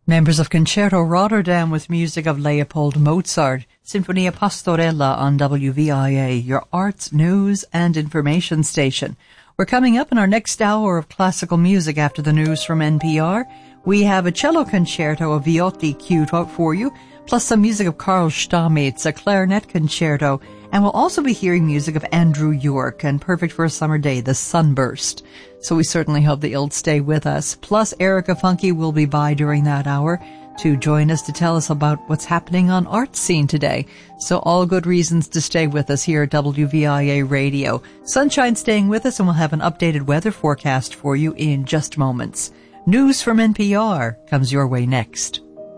Members of Concerto Rotterdam with music of Leopold Mozart, Sinfonia Pastorella on WVIA, your arts, news and information station. We're coming up in our next hour of classical music after the news from NPR. We have a cello concerto of Viotti queued up for you, plus some music of Carl Stamitz, a clarinet concerto, and we'll also be hearing music of Andrew York and Perfect for a Summer Day, The Sunburst. So we certainly hope that you'll stay with us. Plus, Erica Funke will be by during that hour to join us to tell us about what's happening on art scene today. So all good reasons to stay with us here at WVIA Radio. Sunshine staying with us, and we'll have an updated weather forecast for you in just moments. News from NPR comes your way next.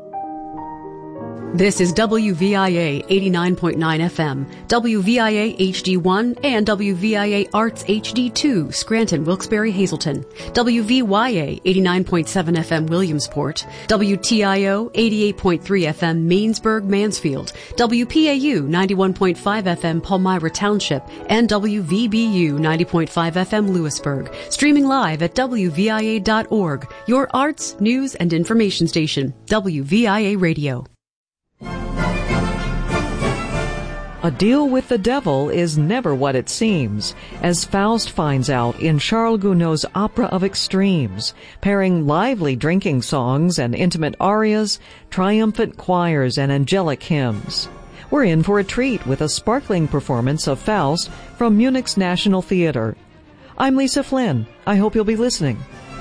This is WVIA 89.9 FM, WVIA HD1, and WVIA Arts HD2, Scranton, Wilkes-Barre, Hazleton, WVYA 89.7 FM, Williamsport, WTIO 88.3 FM, Mainsburg, Mansfield, WPAU 91.5 FM, Palmyra Township, and WVBU 90.5 FM, Lewisburg. Streaming live at WVIA.org, your arts, news, and information station, WVIA Radio. A deal with the devil is never what it seems, as Faust finds out in Charles Gounod's Opera of Extremes, pairing lively drinking songs and intimate arias, triumphant choirs, and angelic hymns. We're in for a treat with a sparkling performance of Faust from Munich's National Theater. I'm Lisa Flynn. I hope you'll be listening.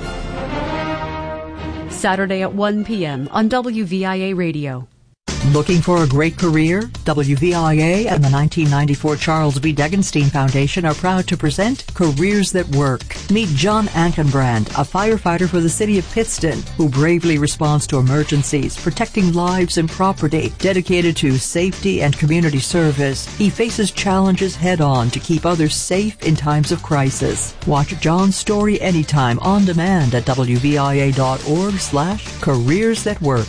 Saturday at 1 p.m. on WVIA Radio. Looking for a great career? WVIA and the 1994 Charles B. Degenstein Foundation are proud to present Careers That Work. Meet John Ankenbrand, a firefighter for the city of Pittston, who bravely responds to emergencies, protecting lives and property, dedicated to safety and community service. He faces challenges head-on to keep others safe in times of crisis. Watch John's story anytime on demand at WVIA.org/Careers That Work.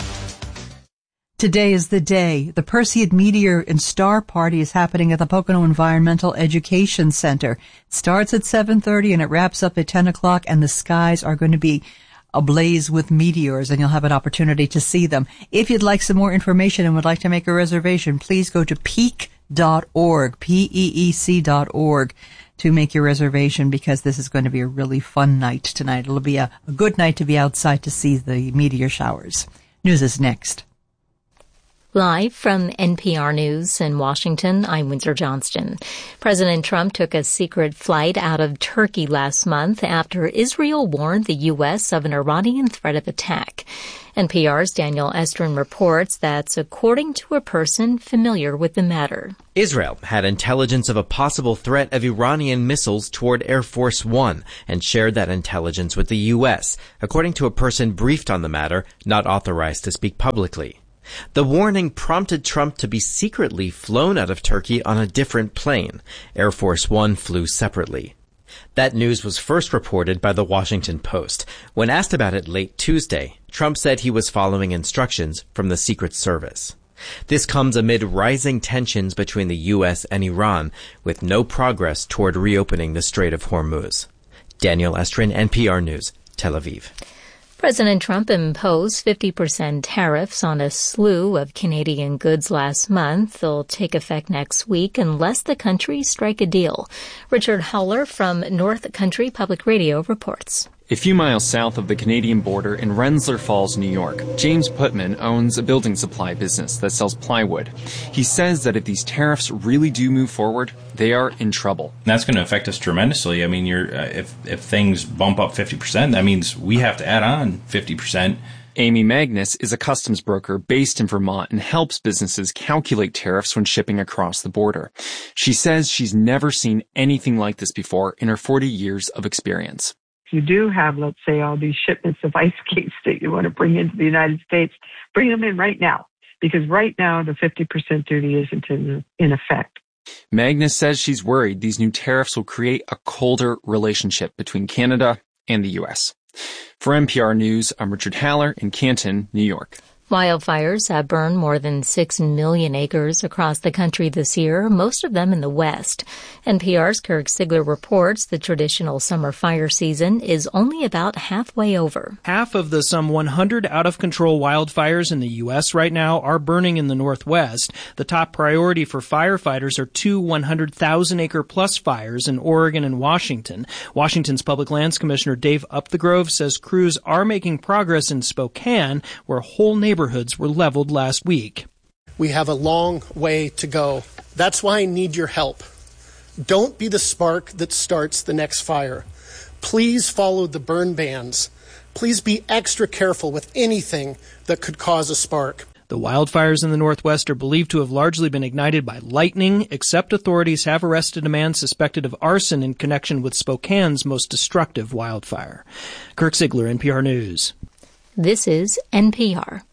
Today is the day. The Perseid Meteor and Star Party is happening at the Pocono Environmental Education Center. It starts at 7:30 and it wraps up at 10 o'clock, and the skies are going to be ablaze with meteors, and you'll have an opportunity to see them. If you'd like some more information and would like to make a reservation, please go to peec.org, peec.org, to make your reservation, because this is going to be a really fun night tonight. It'll be a good night to be outside to see the meteor showers. News is next. Live from NPR News in Washington, I'm Windsor Johnston. President Trump took a secret flight out of Turkey last month after Israel warned the U.S. of an Iranian threat of attack. NPR's Daniel Estrin reports that's according to a person familiar with the matter. Israel had intelligence of a possible threat of Iranian missiles toward Air Force One and shared that intelligence with the U.S., according to a person briefed on the matter, not authorized to speak publicly. The warning prompted Trump to be secretly flown out of Turkey on a different plane. Air Force One flew separately. That news was first reported by the Washington Post. When asked about it late Tuesday, Trump said he was following instructions from the Secret Service. This comes amid rising tensions between the U.S. and Iran, with no progress toward reopening the Strait of Hormuz. Daniel Estrin, NPR News, Tel Aviv. President Trump imposed 50% tariffs on a slew of Canadian goods last month. They'll take effect next week unless the countries strike a deal. Richard Howler from North Country Public Radio reports. A few miles south of the Canadian border in Rensselaer Falls, New York, James Putman owns a building supply business that sells plywood. He says that if these tariffs really do move forward, they are in trouble. That's going to affect us tremendously. I mean, if things bump up 50%, that means we have to add on 50%. Amy Magnus is a customs broker based in Vermont and helps businesses calculate tariffs when shipping across the border. She says she's never seen anything like this before in her 40 years of experience. You do have, let's say, all these shipments of ice skates that you want to bring into the United States, bring them in right now, because right now the 50% duty isn't in effect. Magnus says she's worried these new tariffs will create a colder relationship between Canada and the U.S. For NPR News, I'm Richard Haller in Canton, New York. Wildfires have burned more than 6 million acres across the country this year, most of them in the West. NPR's Kirk Sigler reports the traditional summer fire season is only about halfway over. Half of the some 100 out-of-control wildfires in the U.S. right now are burning in the Northwest. The top priority for firefighters are two 100,000-acre-plus fires in Oregon and Washington. Washington's Public Lands Commissioner Dave Upthegrove says crews are making progress in Spokane, where whole neighborhoods were leveled last week. We have a long way to go. That's why I need your help. Don't be the spark that starts the next fire. Please follow the burn bans. Please be extra careful with anything that could cause a spark. The wildfires in the Northwest are believed to have largely been ignited by lightning, except authorities have arrested a man suspected of arson in connection with Spokane's most destructive wildfire. Kirk Sigler, NPR News. This is NPR.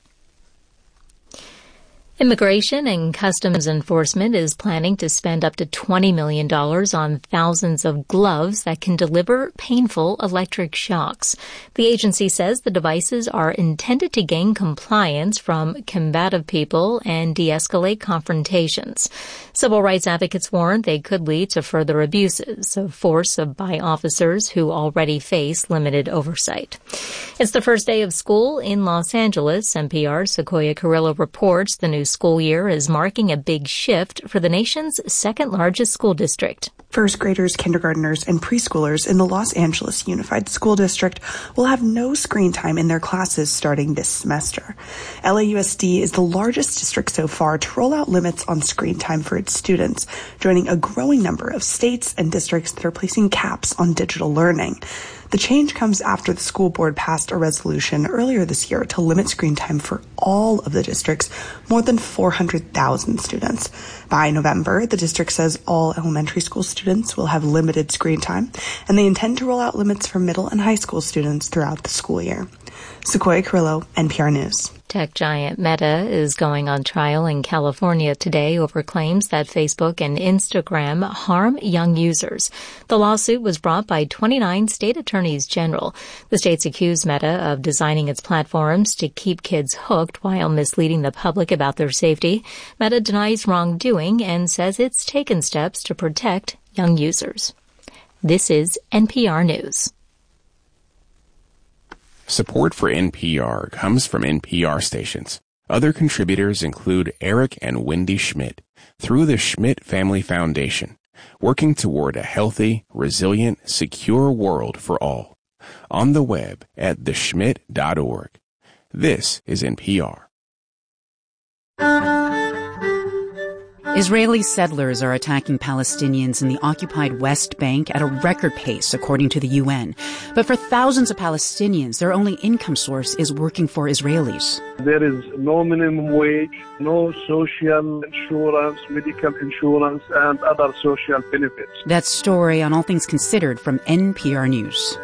Immigration and Customs Enforcement is planning to spend up to $20 million on thousands of gloves that can deliver painful electric shocks. The agency says the devices are intended to gain compliance from combative people and de-escalate confrontations. Civil rights advocates warn they could lead to further abuses of force by officers who already face limited oversight. It's the first day of school in Los Angeles. NPR's Sequoia Carrillo reports the new school year is marking a big shift for the nation's second largest school district. First graders, kindergartners, and preschoolers in the Los Angeles Unified School District will have no screen time in their classes starting this semester. LAUSD is the largest district so far to roll out limits on screen time for its students, joining a growing number of states and districts that are placing caps on digital learning. The change comes after the school board passed a resolution earlier this year to limit screen time for all of the district's more than 400,000 students. By November, the district says all elementary school students will have limited screen time, and they intend to roll out limits for middle and high school students throughout the school year. Sequoia Carrillo, NPR News. Tech giant Meta is going on trial in California today over claims that Facebook and Instagram harm young users. The lawsuit was brought by 29 state attorneys general. The states accuse Meta of designing its platforms to keep kids hooked while misleading the public about their safety. Meta denies wrongdoing and says it's taken steps to protect young users. This is NPR News. Support for NPR comes from NPR stations. Other contributors include Eric and Wendy Schmidt through the Schmidt Family Foundation, working toward a healthy, resilient, secure world for all. On the web at theschmidt.org. This is NPR. Israeli settlers are attacking Palestinians in the occupied West Bank at a record pace, according to the UN. But for thousands of Palestinians, their only income source is working for Israelis. There is no minimum wage, no social insurance, medical insurance, and other social benefits. That story on All Things Considered from NPR News.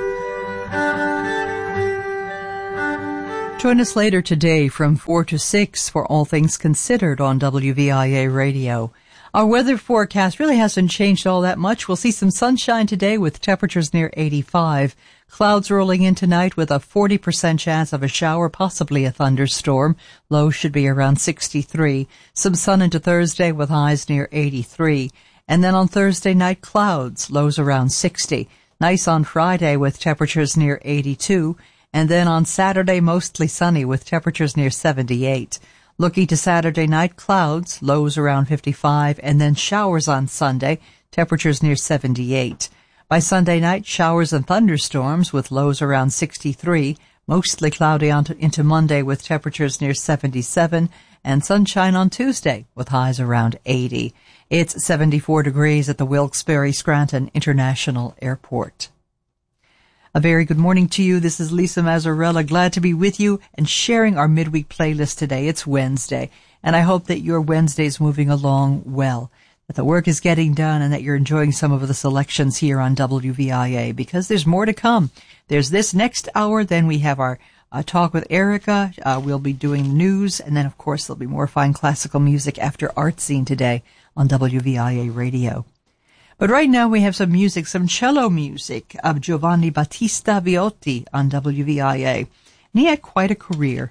Join us later today from 4 to 6 for All Things Considered on WVIA Radio. Our weather forecast really hasn't changed all that much. We'll see some sunshine today with temperatures near 85. Clouds rolling in tonight with a 40% chance of a shower, possibly a thunderstorm. Low should be around 63. Some sun into Thursday with highs near 83. And then on Thursday night, clouds, lows around 60. Nice on Friday with temperatures near 82. And then on Saturday, mostly sunny with temperatures near 78. Looking to Saturday night, clouds, lows around 55, and then showers on Sunday, temperatures near 78. By Sunday night, showers and thunderstorms with lows around 63, mostly cloudy into Monday with temperatures near 77, and sunshine on Tuesday with highs around 80. It's 74 degrees at the Wilkes-Barre Scranton International Airport. A very good morning to you. This is Lisa Mazzarella. Glad to be with you and sharing our midweek playlist today. It's Wednesday, and I hope that your Wednesday's moving along well, that the work is getting done, and that you're enjoying some of the selections here on WVIA, because there's more to come. There's this next hour, then we have our talk with Erica. We'll be doing news, and then, of course, there'll be more fine classical music after Art Scene today on WVIA Radio. But right now we have some music, some cello music of Giovanni Battista Viotti on WVIA. And he had quite a career.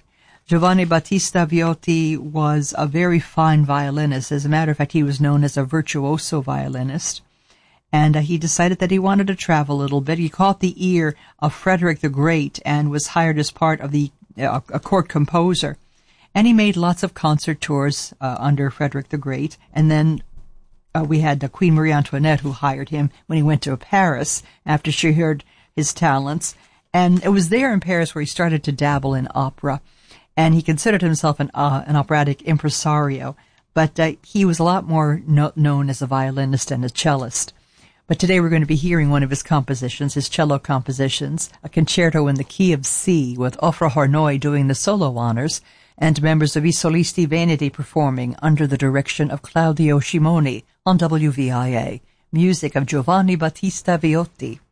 Giovanni Battista Viotti was a very fine violinist. As a matter of fact, he was known as a virtuoso violinist. And he decided that he wanted to travel a little bit. He caught the ear of Frederick the Great and was hired as part of a court composer. And he made lots of concert tours under Frederick the Great. And then we had Queen Marie Antoinette, who hired him when he went to Paris after she heard his talents. And it was there in Paris where he started to dabble in opera. And he considered himself an operatic impresario. But he was a lot more known as a violinist and a cellist. But today we're going to be hearing one of his compositions, his cello compositions, a concerto in the key of C, with Ofra Harnoy doing the solo honors, and members of I Solisti Veneti performing under the direction of Claudio Scimoni on WVIA. Music of Giovanni Battista Viotti.